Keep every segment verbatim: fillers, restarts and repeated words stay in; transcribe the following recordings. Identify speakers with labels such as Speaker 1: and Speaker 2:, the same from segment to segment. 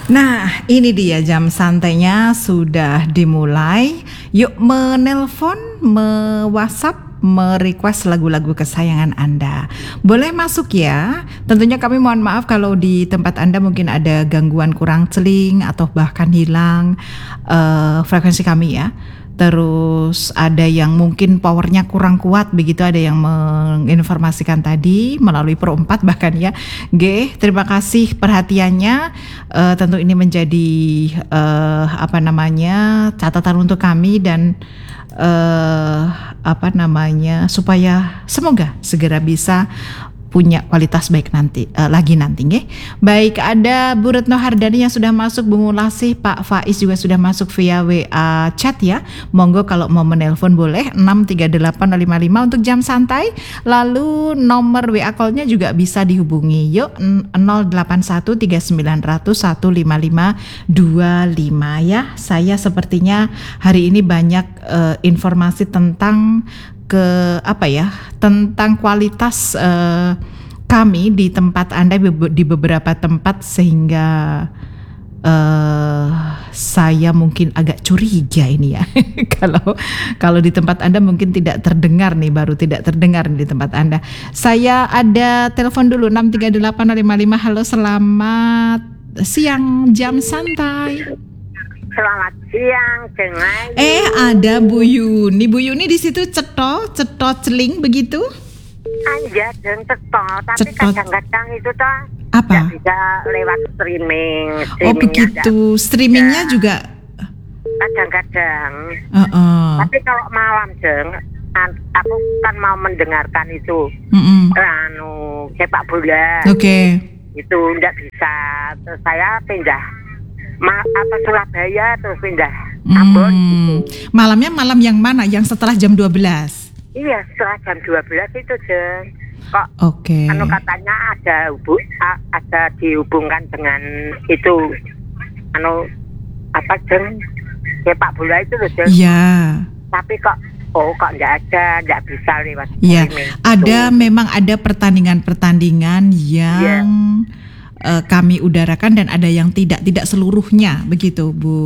Speaker 1: Nah, ini dia jam santainya sudah dimulai. Yuk menelpon, me-WhatsApp, me-request lagu-lagu kesayangan Anda. Boleh masuk ya. Tentunya kami mohon maaf kalau di tempat Anda mungkin ada gangguan kurang celing atau bahkan hilang uh, frekuensi kami ya. Terus ada yang mungkin powernya kurang kuat begitu, ada yang menginformasikan tadi melalui Pro empat bahkan ya. G, terima kasih perhatiannya. Uh, tentu ini menjadi uh, apa namanya catatan untuk kami dan uh, apa namanya supaya semoga segera bisa punya kualitas baik nanti uh, lagi nanti nggih. Baik, ada Bu Retno Hardani yang sudah masuk, Bu Mulasih, Pak Faiz juga sudah masuk via W A chat ya. Monggo kalau mau menelpon boleh enam tiga delapan nol lima lima untuk jam santai. Lalu nomor W A call-nya juga bisa dihubungi. Yuk nol delapan satu tiga sembilan nol nol satu lima lima dua lima ya. Saya sepertinya hari ini banyak uh, informasi tentang ke apa ya tentang kualitas uh, kami di tempat Anda di beberapa tempat sehingga uh, saya mungkin agak curiga ini ya kalau kalau di tempat Anda mungkin tidak terdengar nih, baru tidak terdengar di tempat Anda. Saya ada telepon dulu enam tiga delapan nol lima lima. Halo, selamat siang jam santai.
Speaker 2: Selamat siang, dengan
Speaker 1: Eh, ada Bu Yuni. Bu Yuni di situ ceto, ceto celing begitu?
Speaker 2: Anja dan cetot, tapi
Speaker 1: Cetot.
Speaker 2: kadang-kadang itu toh
Speaker 1: Apa?
Speaker 2: nggak bisa lewat streaming.
Speaker 1: Oh begitu, streamingnya juga.
Speaker 2: Kadang-kadang.
Speaker 1: Uh-uh.
Speaker 2: Tapi kalau malam jeng, an- aku kan mau mendengarkan itu,
Speaker 1: Mm-mm.
Speaker 2: anu sepak bola.
Speaker 1: Oke. Okay.
Speaker 2: Itu nggak bisa. Terus saya pindah. Ma- apa Surabaya terus pindah Ambon
Speaker 1: Hmm.
Speaker 2: gitu.
Speaker 1: Malamnya malam yang mana? Yang setelah jam dua belas?
Speaker 2: Iya, setelah jam dua belas itu jeng. Kok
Speaker 1: Oke. Okay.
Speaker 2: anu katanya ada hubu, a- ada dihubungkan dengan itu anu apa jeng sepak bola itu loh jeng.
Speaker 1: Iya.
Speaker 2: Tapi kok oh kok enggak ada, enggak bisa lewat
Speaker 1: Iya.
Speaker 2: streaming.
Speaker 1: Ada
Speaker 2: Itu.
Speaker 1: memang ada pertandingan-pertandingan yang
Speaker 2: Iya.
Speaker 1: uh, kami udarakan dan ada yang tidak, tidak seluruhnya begitu Bu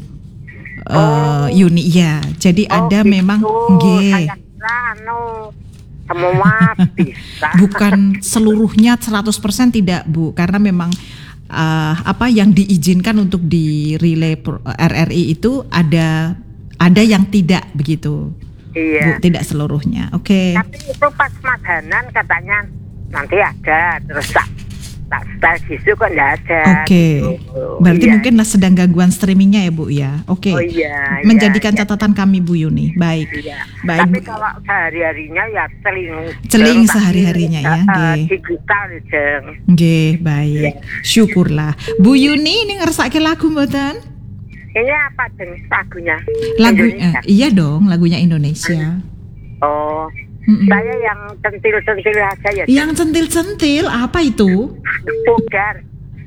Speaker 1: uh,
Speaker 2: Oh.
Speaker 1: Yuni ya. Jadi
Speaker 2: Oh,
Speaker 1: ada
Speaker 2: gitu.
Speaker 1: memang nggih.
Speaker 2: Saya kira anu semua bisa.
Speaker 1: Bukan seluruhnya seratus persen tidak Bu, karena memang uh, apa yang diizinkan untuk di relay pro- R R I itu ada ada yang tidak begitu.
Speaker 2: Iya.
Speaker 1: Bu, tidak seluruhnya. Oke.
Speaker 2: Tapi itu pas Mas Hanan katanya nanti ada, terus tak tak style gitu kok enggak ada.
Speaker 1: Oke.
Speaker 2: Gitu.
Speaker 1: Berarti
Speaker 2: Iya.
Speaker 1: mungkin lah sedang gangguan streamingnya ya Bu ya. Oke.
Speaker 2: Oh iya.
Speaker 1: Menjadikan
Speaker 2: iya,
Speaker 1: catatan kami Bu Yuni. Baik.
Speaker 2: Iya.
Speaker 1: Baik.
Speaker 2: Tapi
Speaker 1: Bu.
Speaker 2: kalau sehari-harinya ya celing.
Speaker 1: Celing
Speaker 2: Tapi,
Speaker 1: sehari-harinya ya,
Speaker 2: eh,
Speaker 1: nggih.
Speaker 2: digital jeng.
Speaker 1: Nggih, baik. Syukurlah. Bu Yuni ini ngersake lagu mboten?
Speaker 2: Ini apa jeng lagunya?
Speaker 1: Lagu
Speaker 2: Indonesia?
Speaker 1: eh, iya dong, lagunya Indonesia.
Speaker 2: Oh,
Speaker 1: Mm-mm.
Speaker 2: saya yang centil-centil aja ya.
Speaker 1: Yang centil-centil apa itu?
Speaker 2: Pudar.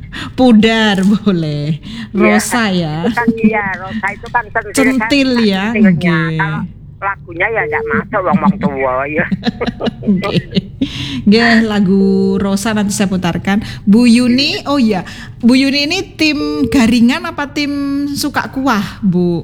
Speaker 1: Pudar boleh. Rosa ya.
Speaker 2: Bukan iya, Rosa itu kan centil.
Speaker 1: Centil
Speaker 2: kan,
Speaker 1: ya,
Speaker 2: centilnya.
Speaker 1: nggih.
Speaker 2: Kalau lagunya ya nggak masuk wong-wong tua ya.
Speaker 1: Nggih. Nggih, lagu Rosa nanti saya putarkan. Bu Yuni, oh iya. Bu Yuni ini tim garingan apa tim suka kuah, Bu?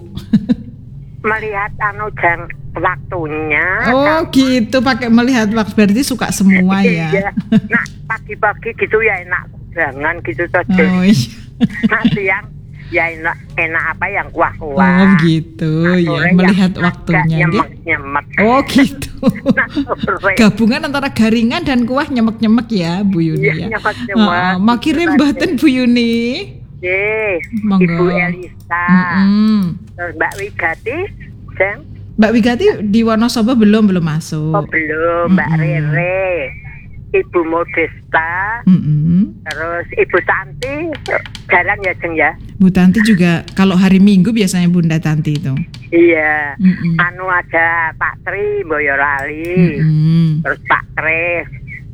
Speaker 2: Melihat anu jam waktunya.
Speaker 1: Oh, gitu, pakai melihat waktu, berarti suka semua ya.
Speaker 2: Iya. Nah, pagi-pagi gitu ya enak jangan gitu saja.
Speaker 1: Oh iya.
Speaker 2: Nah, siang ya enak enak apa yang kuah-kuah.
Speaker 1: Oh gitu
Speaker 2: Nah,
Speaker 1: ya,
Speaker 2: sore
Speaker 1: melihat
Speaker 2: yang
Speaker 1: waktunya
Speaker 2: agak
Speaker 1: nggih.
Speaker 2: nyemek-nyemek.
Speaker 1: Oh gitu.
Speaker 2: Nah, sore.
Speaker 1: Gabungan antara garingan dan kuah nyemek-nyemek ya Bu Yuni
Speaker 2: Iya,
Speaker 1: ya.
Speaker 2: nyemek-nyemek.
Speaker 1: Heeh, makirim mboten Bu Yuni.
Speaker 2: Nggih,
Speaker 1: Monggo.
Speaker 2: Ibu Elisa.
Speaker 1: Mm-mm.
Speaker 2: Terus Mbak Wigati, Jeng.
Speaker 1: Mbak Wigati di Wonosobo belum belum masuk.
Speaker 2: Oh belum, Mbak
Speaker 1: Mm-mm.
Speaker 2: Rere, Ibu Modesta,
Speaker 1: Mm-mm.
Speaker 2: terus Ibu Tanti, jalan ya Jeng ya.
Speaker 1: Bu Tanti juga kalau hari Minggu biasanya Bunda Tanti itu.
Speaker 2: Iya,
Speaker 1: Mm-mm.
Speaker 2: anu ada Pak Tri Boyolali,
Speaker 1: Mm-mm.
Speaker 2: terus Pak Kris,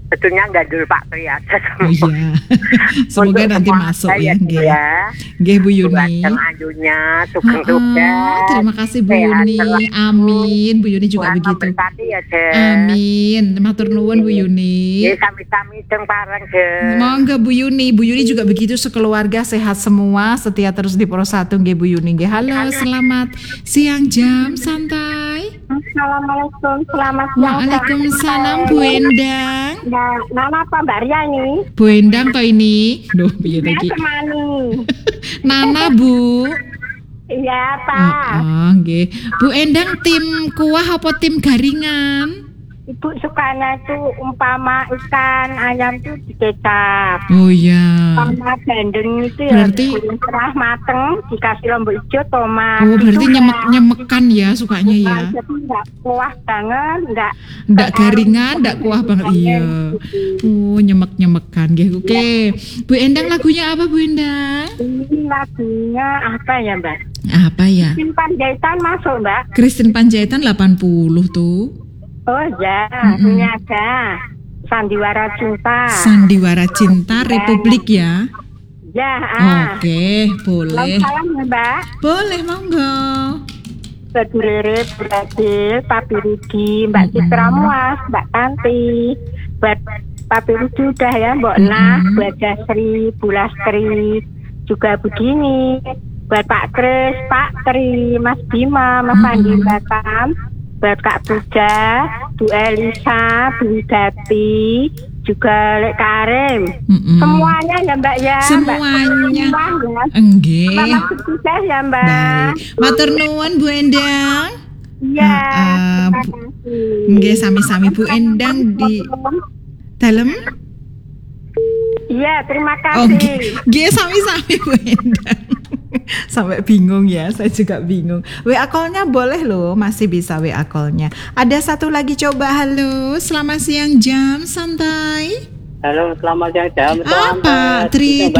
Speaker 2: Betulnya nggak dulu Pak Tri aja.
Speaker 1: Oh iya. Semoga
Speaker 2: Untuk
Speaker 1: nanti
Speaker 2: semua
Speaker 1: masuk
Speaker 2: saya,
Speaker 1: ya, nggih.
Speaker 2: ya.
Speaker 1: Nggih Bu
Speaker 2: Buat
Speaker 1: Yuni.
Speaker 2: yang ajunya,
Speaker 1: Ah,
Speaker 2: sugeng-sugeng.
Speaker 1: terima kasih Bu
Speaker 2: Sehat
Speaker 1: Yuni.
Speaker 2: selalu.
Speaker 1: Amin. Bu Yuni juga
Speaker 2: Tuhan
Speaker 1: begitu.
Speaker 2: memberkati ya, Dek.
Speaker 1: Amin. Matur nuwun Bu Yuni.
Speaker 2: Ya, sami-sami deng pareng, Dek.
Speaker 1: Monggo Bu Yuni. Bu Yuni juga begitu, sekeluarga sehat semua, setia terus di Pro satu nggih Bu Yuni nggih. Halo, selamat siang jam santai.
Speaker 3: Assalamualaikum, selamat siang.
Speaker 1: Waalaikumsalam Bu Endang.
Speaker 3: Nah, nama apa Mbak Ria ini?
Speaker 1: Bu Endang to ini. Duh, piye to iki?
Speaker 3: Saya temani.
Speaker 1: Nana Bu.
Speaker 3: Iya Pak.
Speaker 1: Oh, nggih. Bu Endang tim kuah apa tim garingan?
Speaker 3: Ibu sukanya itu umpama ikan ayam itu dikecap.
Speaker 1: Oh iya.
Speaker 3: Sama bandeng itu
Speaker 1: Berarti-
Speaker 3: ya digoreng setengah mateng, dikasih lombok hijau, tomat.
Speaker 1: Oh, berarti
Speaker 3: Itu
Speaker 1: nyemek-nyemekan ya sukanya ya.
Speaker 3: enggak- Jadi enggak kuah banget, enggak
Speaker 1: Ndak garingan, ndak kuah banget iya. Oh, nyemek-nyemekan nggih. Oke. Bu Endang lagunya apa Bu Endang?
Speaker 3: Ini lagunya apa ya Mbak?
Speaker 1: Apa ya?
Speaker 3: Simpan jahitan masuk Mbak.
Speaker 1: Christine Panjaitan delapan puluh tuh.
Speaker 3: Oh ya,
Speaker 1: Mm-mm.
Speaker 3: ini ada Sandiwara Cinta.
Speaker 1: Sandiwara Cinta Republik ya.
Speaker 3: Ya, ah.
Speaker 1: Oke, boleh.
Speaker 3: Salam ya Mbak.
Speaker 1: Boleh, monggo.
Speaker 3: Buat Bu Rere, Bu Radil, Papi Rudi, Mbak
Speaker 1: Mm-mm.
Speaker 3: Citra Muas, Mbak Tanti. Buat Papi Rudi udah ya, Mbak Nah,
Speaker 1: Mm-mm.
Speaker 3: buat Jasri, Bu Lastri, juga begini. Buat Pak Kris, Pak Tri, Mas Bima, Mas
Speaker 1: Mm-mm.
Speaker 3: Andi Batam. Buat Kak Puja, Bu Elisa, Bu Dati, juga Lek Karim.
Speaker 1: Mm-mm.
Speaker 3: Semuanya ya Mbak ya.
Speaker 1: Semuanya.
Speaker 3: Mbak, ya.
Speaker 1: Enggih.
Speaker 3: Selamat sukses ya Mbak.
Speaker 1: Baik. Matur nuwun Bu Endang.
Speaker 3: Iya.
Speaker 1: Ah, ah,
Speaker 3: terima
Speaker 1: Bu-
Speaker 3: kasih.
Speaker 1: Nggih sami-sami Bu Endang di dalam.
Speaker 3: Iya, terima
Speaker 1: Oh,
Speaker 3: kasih.
Speaker 1: nggih nggih, sami-sami Bu Endang. Sampai bingung ya, saya juga bingung. W A call-nya boleh loh, masih bisa W A call-nya. Ada satu lagi coba. Halo, selamat siang jam santai.
Speaker 4: Halo, selamat siang jam.
Speaker 1: Ah, Pak Tri.